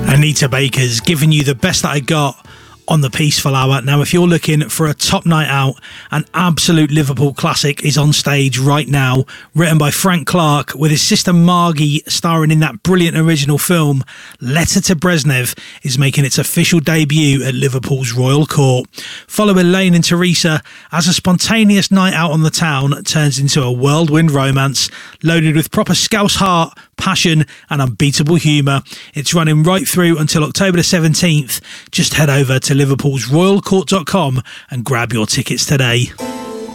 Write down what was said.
Anita Baker's giving you the best that I got on the Peaceful Hour. Now, if you're looking for a top night out, an absolute Liverpool classic is on stage right now, written by Frank Clark with his sister Margie starring in that brilliant original film. Letter to Brezhnev is making its official debut at Liverpool's Royal Court. Follow Elaine and Teresa as a spontaneous night out on the town turns into a whirlwind romance loaded with proper Scouse heart, passion and unbeatable humour. It's running right through until October the 17th. Just head over to liverpoolsroyalcourt.com and grab your tickets today.